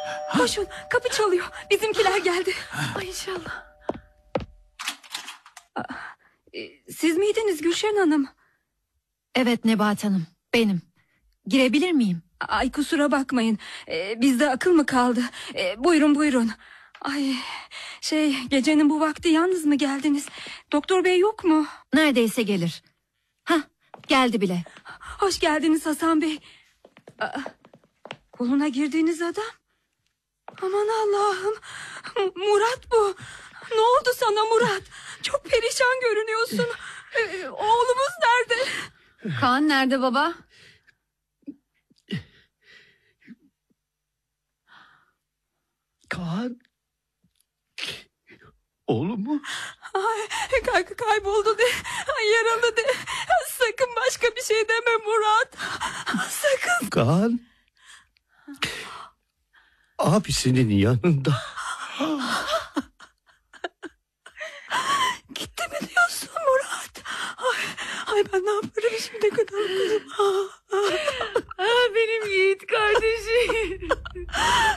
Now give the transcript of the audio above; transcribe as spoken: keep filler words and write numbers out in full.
Koşun, kapı çalıyor. Bizimkiler geldi. Ay inşallah. Siz miydiniz Gülşen Hanım? Evet Nebahat Hanım, benim. Girebilir miyim? Ay kusura bakmayın. Ee, bizde akıl mı kaldı? Ee, buyurun buyurun. Ay şey, gecenin bu vakti yalnız mı geldiniz? Doktor bey yok mu? Neredeyse gelir. Hah, geldi bile. Hoş geldiniz Hasan Bey. Aa, koluna girdiğiniz adam. Aman Allah'ım. Murat bu. Ne oldu sana Murat? Çok perişan görünüyorsun. Ee, oğlumuz nerede? Kaan nerede baba? Kaan. Oğlum mu? Ay, kay kayboldu de. Ay, yaralı de. Sakın başka bir şey deme Murat. Sakın. Kaan. Abisinin yanında. Gitti mi diyorsun Murat? Ay, ay ben ne yaparım şimdi kadar kızım. Ah, Ah, benim yiğit kardeşim.